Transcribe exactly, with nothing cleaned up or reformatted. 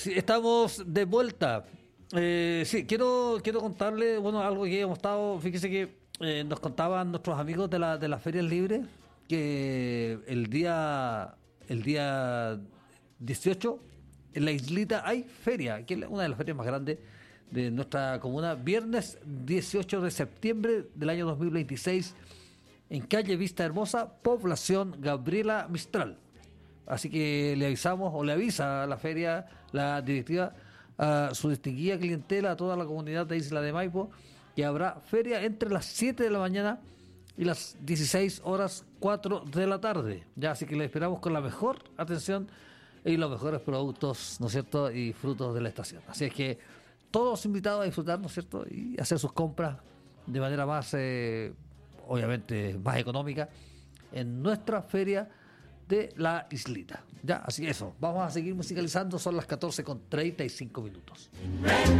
Sí, estamos de vuelta. Eh, sí, quiero quiero contarle, bueno, algo que hemos estado, fíjese que eh, nos contaban nuestros amigos de la de las ferias libres que el día el día dieciocho en la Islita hay feria, que es una de las ferias más grandes de nuestra comuna, viernes dieciocho de septiembre del año dos mil veintiséis en calle Vista Hermosa, población Gabriela Mistral. Así que le avisamos o le avisa a la feria, la directiva, a su distinguida clientela, a toda la comunidad de Isla de Maipo, que habrá feria entre las siete de la mañana y las dieciséis horas cuatro de la tarde. Ya, así que le esperamos con la mejor atención y los mejores productos, ¿no es cierto?, y frutos de la estación. Así es que todos invitados a disfrutar, ¿no es cierto?, y hacer sus compras de manera más, eh, obviamente, más económica en nuestra feria de la Islita. Ya, así eso. Vamos a seguir musicalizando. Son las catorce con treinta y cinco minutos.